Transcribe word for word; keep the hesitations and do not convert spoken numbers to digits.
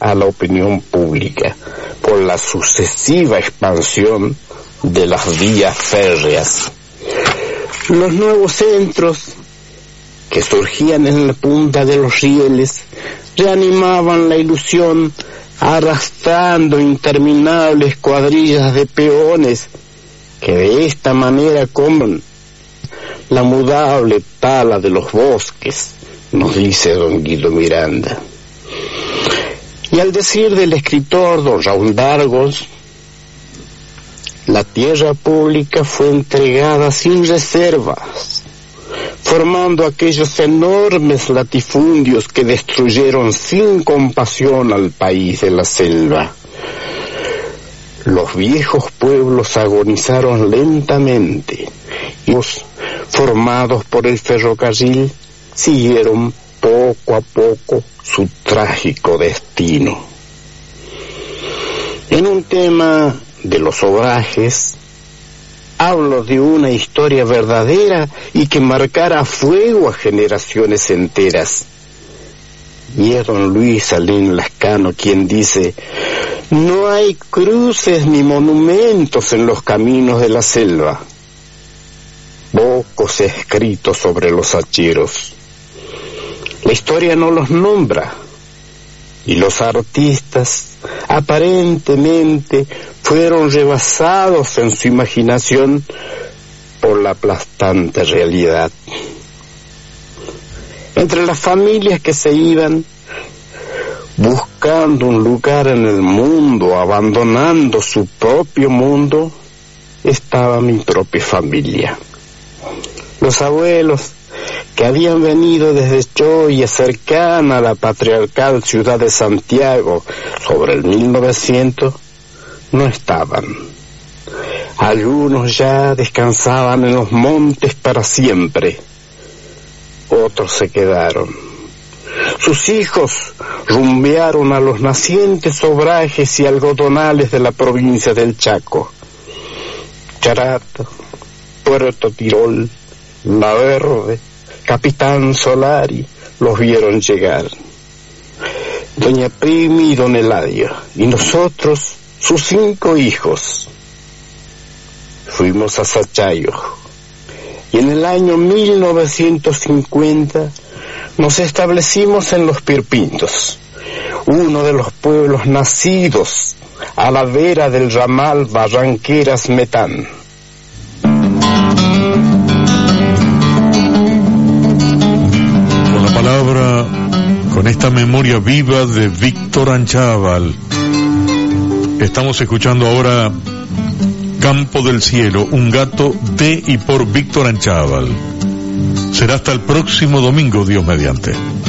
a la opinión pública por la sucesiva expansión de las vías férreas. Los nuevos centros que surgían en la punta de los rieles reanimaban la ilusión, arrastrando interminables cuadrillas de peones que de esta manera comen la mudable tala de los bosques, nos dice don Guido Miranda. Y al decir del escritor don Raúl Dargos, la tierra pública fue entregada sin reservas, formando aquellos enormes latifundios que destruyeron sin compasión al país de la selva. Los viejos pueblos agonizaron lentamente y los formados por el ferrocarril siguieron poco a poco su trágico destino. En un tema de los obrajes, hablo de una historia verdadera y que marcara a fuego a generaciones enteras. Y es don Luis Alén Lascano quien dice: no hay cruces ni monumentos en los caminos de la selva. Poco se ha escrito sobre los hacheros. La historia no los nombra, y los artistas aparentemente fueron rebasados en su imaginación por la aplastante realidad. Entre las familias que se iban buscando un lugar en el mundo, abandonando su propio mundo, estaba mi propia familia. Los abuelos que habían venido desde Choya, cercana a la patriarcal ciudad de Santiago, sobre el mil novecientos, no estaban. Algunos ya descansaban en los montes para siempre, otros se quedaron. Sus hijos rumbearon a los nacientes obrajes y algodonales de la provincia del Chaco. Charata, Puerto Tirol, La Verde, Capitán Solari los vieron llegar. Doña Primi y don Eladio, y nosotros, sus cinco hijos, fuimos a Sachayo. Y en el año mil novecientos cincuenta nos establecimos en Los Pirpintos, uno de los pueblos nacidos a la vera del ramal Barranqueras-Metán. Con la palabra, con esta memoria viva de Víctor Anchával, estamos escuchando ahora Campo del Cielo, un gato de y por Víctor Anchával. Será hasta el próximo domingo, Dios mediante.